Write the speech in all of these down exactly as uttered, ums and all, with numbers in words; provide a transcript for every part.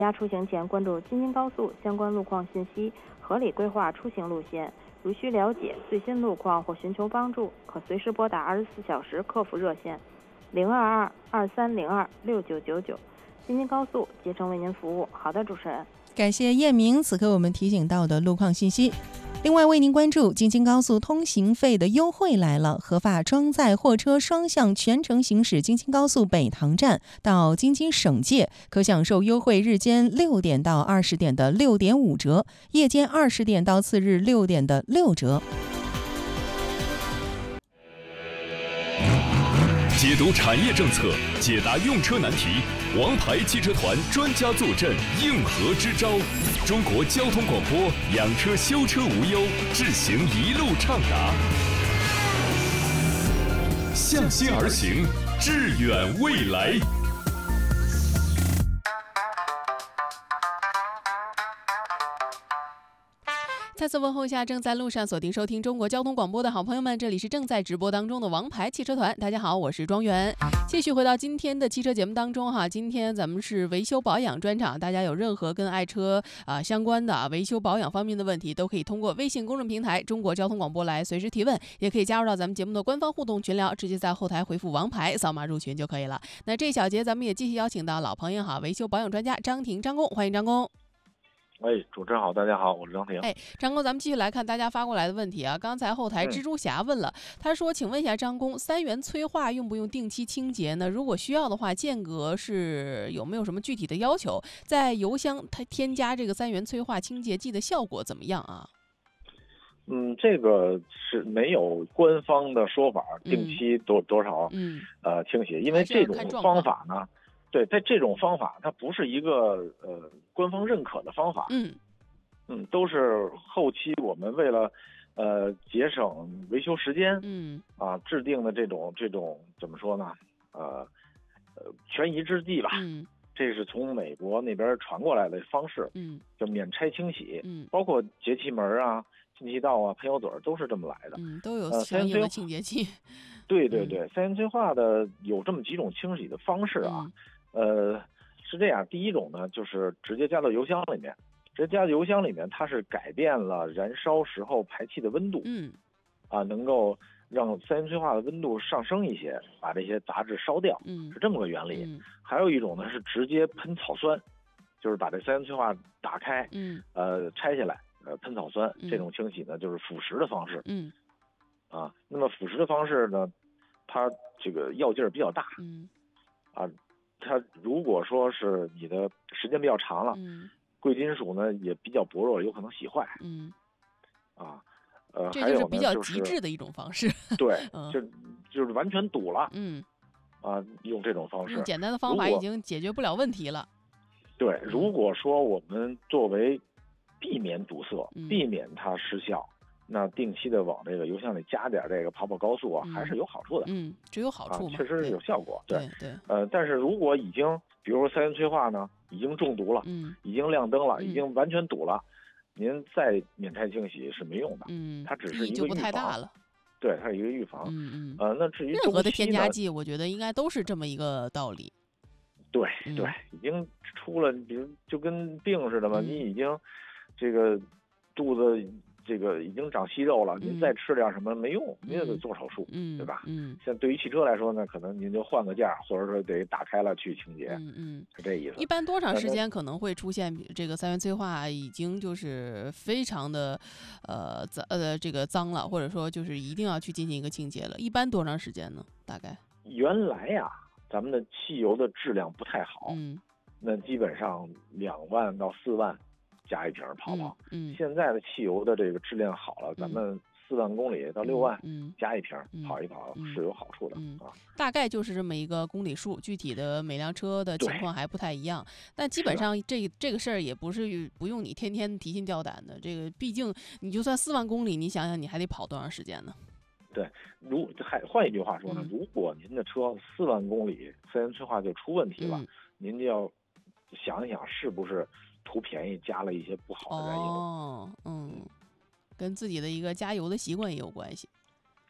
大家出行前关注京津高速相关路况信息，合理规划出行路线。如需了解最新路况或寻求帮助，可随时拨打二十四小时客服热线零二二二三零二六九九九。京津高速竭诚为您服务。好的，主持人， 感谢叶明此刻我们提醒到的路况信息。另外为您关注京津高速通行费的优惠来了，合法装载货车双向全程行驶京津高速北塘站到京津省界，可享受优惠日间六点到二十点的六点五折，夜间二十点到次日六点的六折。 解读产业政策，解答用车难题，王牌汽车团专家坐镇，应何支招？中国交通广播，养车修车无忧，智行一路畅达，向心而行，致远未来。 再次问候一下正在路上锁定收听中国交通广播的好朋友们，这里是正在直播当中的王牌汽车团。大家好，我是庄园。继续回到今天的汽车节目当中哈，今天咱们是维修保养专场，大家有任何跟爱车啊、呃、相关的啊维修保养方面的问题，都可以通过微信公众平台中国交通广播来随时提问，也可以加入到咱们节目的官方互动群聊，直接在后台回复王牌扫码入群就可以了。那这一小节咱们也继续邀请到老朋友哈，维修保养专家张婷张工，欢迎张工。 哎，主持人好，大家好，我是张婷。 哎，张工，咱们继续来看大家发过来的问题啊。刚才后台蜘蛛侠问了，嗯、他说：“请问一下张工，三元催化用不用定期清洁呢？如果需要的话，间隔是有没有什么具体的要求？在油箱它添加这个三元催化清洁剂的效果怎么样啊？” 嗯，这个是没有官方的说法，定期多多少嗯呃清洗，因为这种方法呢。对，在这种方法，它不是一个呃官方认可的方法， 嗯嗯，都是后期我们为了呃节省维修时间， 嗯啊制定的这种这种怎么说呢？呃呃权宜之计吧， 嗯， 这是从美国那边传过来的方式， 嗯， 叫免拆清洗， 嗯， 包括节气门啊、进气道啊、喷油嘴都是这么来的， 嗯，都有相应的清洁剂。 对对对，三元催化的有这么几种清洗的方式啊。 嗯呃，是这样，第一种呢，就是直接加到油箱里面，直接加到油箱里面，它是改变了燃烧时候排气的温度， 嗯， 啊，能够让三元催化的温度上升一些，把这些杂质烧掉， 嗯， 是这么个原理。 嗯、 还有一种呢是直接喷草酸，就是把这三元催化打开， 嗯， 呃，拆下来，呃，喷草酸， 嗯、 这种清洗呢就是腐蚀的方式， 嗯， 啊，那么腐蚀的方式呢，它这个药劲儿比较大， 嗯， 啊。它如果说是你的时间比较长了， 嗯， 贵金属呢也比较薄弱，有可能洗坏， 嗯， 啊，呃， 这就是比较极致的一种方式， 就是、对， 嗯、 就就是完全堵了， 嗯， 啊，用这种方式， 用简单的方法已经解决不了问题了。 对，如果说我们作为避免堵塞， 嗯、 避免它失效。那定期的往这个油箱里加点这个跑跑高速啊， 嗯、 还是有好处的。 嗯，只有好处嘛、 啊，确实是有效果。 对对。 呃，但是如果已经，比如说三元催化呢，已经中毒了， 嗯， 已经亮灯了， 嗯、 已经完全堵了，您再免拆清洗是没用的。 嗯， 它只是一个预防。 不太大了。 对，它是一个预防。 嗯嗯。 呃，那至于任何的添加剂，我觉得应该都是这么一个道理。 对、 嗯、 对，已经出了，比如就跟病似的嘛， 嗯、 你已经这个肚子。这个已经长息肉了，您再吃点什么没用，您也得做手术， 嗯， 对吧？ 嗯， 像对于汽车来说呢，可能您就换个件，或者说得打开了去清洁， 嗯嗯， 是这意思。 一般多长时间可能会出现这个三元催化已经就是非常的呃脏呃这个脏了，或者说就是一定要去进行一个清洁了？一般多长时间呢？大概？ 原来呀、啊，咱们的汽油的质量不太好， 嗯， 那基本上两万到四万。加一瓶跑跑， 嗯， 现在的汽油的这个质量好了， 嗯、 咱们四万公里到六万， 嗯， 加一瓶、 嗯、 跑一跑、 嗯、 是有好处的、 嗯、 啊。 大概就是这么一个公里数，具体的每辆车的情况还不太一样，但基本上这这个事儿也不是不用你天天提心吊胆的。这个毕竟你就算四万公里，你想想你还得跑多长时间呢？ 对，如还换一句话说呢， 嗯、 如果您的车四万公里三元催化就出问题了， 嗯、 您就要想一想是不是图便宜加了一些不好的燃油。 哦，嗯，跟自己的一个加油的习惯也有关系。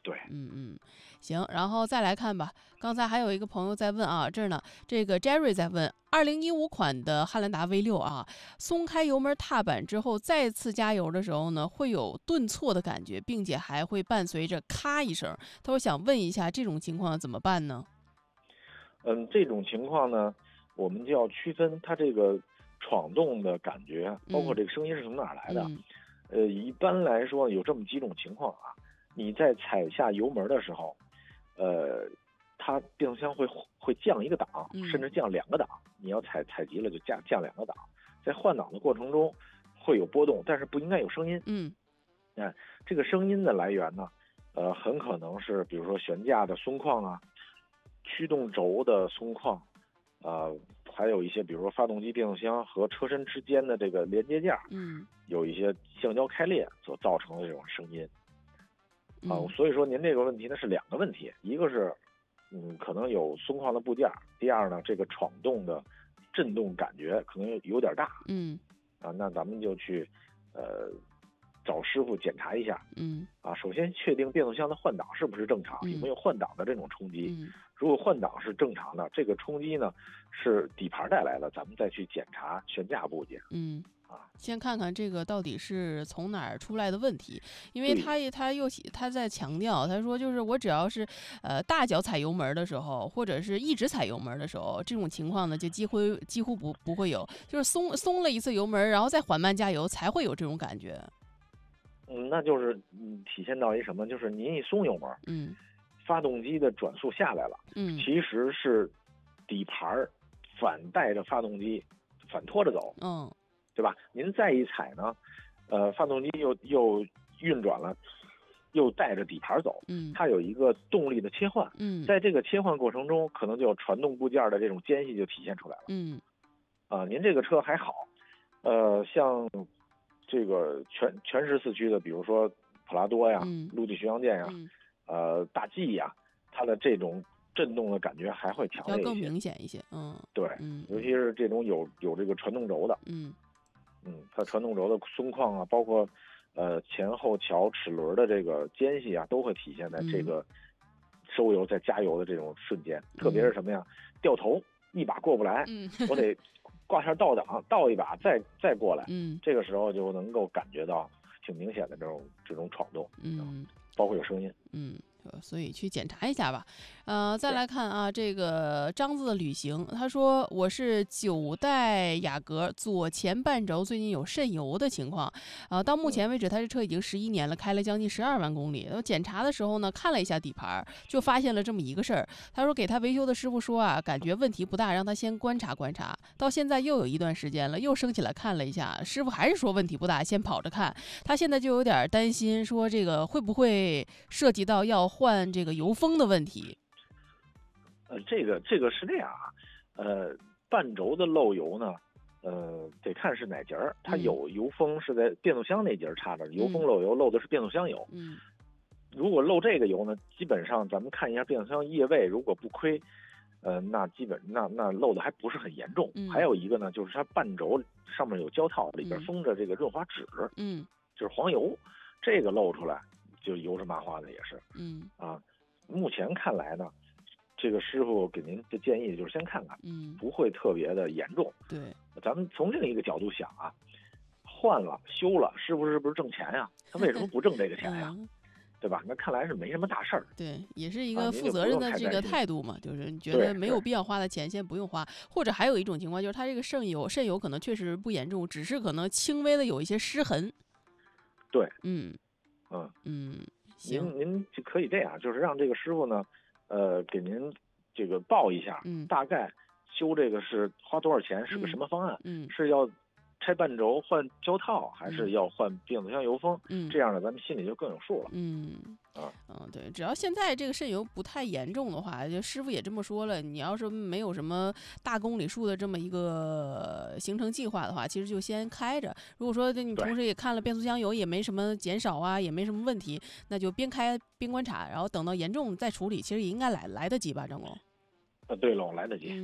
对， 嗯嗯，行，然后再来看吧。刚才还有一个朋友在问啊，这儿呢，这个 Jerry 在问，二零一五款的汉兰达 V 六 啊，松开油门踏板之后，再次加油的时候呢，会有顿挫的感觉，并且还会伴随着咔一声。他说想问一下，这种情况怎么办呢？ 嗯，这种情况呢，我们就要区分它这个闯动的感觉，包括这个声音是从哪儿来的。 嗯、 呃，一般来说有这么几种情况啊。你在踩下油门的时候，呃，它变速箱会会降一个档，甚至降两个档。你要踩踩急了就降降两个档，在换挡的过程中会有波动，但是不应该有声音。 嗯， 哎，这个声音的来源呢，呃，很可能是比如说悬架的松旷啊，驱动轴的松旷，呃，还有一些比如说发动机、变速箱和车身之间的这个连接件， 嗯， 有一些橡胶开裂所造成的这种声音。啊、 嗯， 所以说您这个问题呢是两个问题，一个是嗯可能有松旷的部件，第二呢这个闯动的震动感觉可能有点大， 嗯， 啊，那咱们就去呃找师傅检查一下， 嗯， 啊，首先确定变速箱的换挡是不是正常，有没有换挡的这种冲击， 嗯， 如果换挡是正常的，这个冲击呢是底盘带来的，咱们再去检查悬架部件， 嗯。 啊， 先看看这个到底是从哪儿出来的问题，因为他他又他在强调，他说就是我只要是呃大脚踩油门的时候，或者是一直踩油门的时候，这种情况呢就几乎几乎不不会有，就是松松了一次油门，然后再缓慢加油才会有这种感觉。 嗯，那就是嗯体现到一什么，就是您一松油门， 嗯， 发动机的转速下来了， 嗯， 其实是底盘反带着发动机反拖着走， 嗯。 对吧？您再一踩呢，呃，发动机又又运转了，又带着底盘走， 嗯， 它有一个动力的切换， 嗯， 在这个切换过程中，可能就有传动部件的这种间隙就体现出来了， 嗯， 啊，您这个车还好，呃，像这个全全时四驱的，比如说普拉多呀、 嗯、 陆地巡洋舰呀、 嗯、 呃大 G 呀，它的这种震动的感觉还会强烈一些， 要更明显一些，嗯， 对， 嗯， 尤其是这种有有这个传动轴的， 嗯。 嗯，它传动轴的松旷啊，包括呃前后桥齿轮的这个间隙啊，都会体现在这个收油再加油的这种瞬间。嗯、特别是什么呀？掉头一把过不来， 嗯、 我得挂下倒档，倒一把再再过来。 嗯， 这个时候就能够感觉到挺明显的这种这种闯动。 嗯， 包括有声音。 嗯。所以去检查一下吧，呃，再来看啊，这个张字的旅行，他说我是九代雅阁左前半轴最近有渗油的情况，呃，到目前为止他这车已经十一年了，开了将近十二万公里。然后检查的时候呢，看了一下底盘，就发现了这么一个事儿。他说给他维修的师傅说啊，感觉问题不大，让他先观察观察。到现在又有一段时间了，又升起来看了一下，师傅还是说问题不大，先跑着看。他现在就有点担心，说这个会不会涉及到要换这个油封的问题？ 呃，这个这个是这样啊，呃，半轴的漏油呢，呃，得看是哪节儿，它有油封是在变速箱那节儿插着，油封漏油漏的是变速箱油。 嗯， 如果漏这个油呢，基本上咱们看一下变速箱液位，如果不亏，呃，那基本那那漏的还不是很严重。 嗯、 还有一个呢，就是它半轴上面有胶套，里边封着这个润滑脂， 嗯， 就是黄油，这个漏出来就油是麻花的，也是。 嗯啊，目前看来呢，这个师傅给您的建议就是先看看， 嗯， 不会特别的严重。 对， 咱们从另一个角度想啊，换了修了，师傅是不是挣钱呀？他为什么不挣这个钱呀？ 嗯、 对吧？那看来是没什么大事儿。 对，也是一个负责任的这个态度嘛，啊、就, 就是你觉得没有必要花的钱先不用花，或者还有一种情况就是他这个渗油，渗油可能确实不严重，只是可能轻微的有一些湿痕。 对， 嗯嗯嗯，行， 您您就可以这样，就是让这个师傅呢，呃，给您这个报一下， 嗯， 大概修这个是花多少钱，是个什么方案， 嗯， 是要拆半轴换胶套，还是要换变速箱油封？ 嗯， 这样呢，咱们心里就更有数了。 嗯啊， 嗯，对，只要现在这个渗油不太严重的话，就师傅也这么说了，你要是没有什么大公里数的这么一个行程计划的话，其实就先开着。如果说你同时也看了变速箱油也没什么减少啊，也没什么问题，那就边开边观察，然后等到严重再处理，其实也应该来来得及吧，张工。 呃，对了，来得及。嗯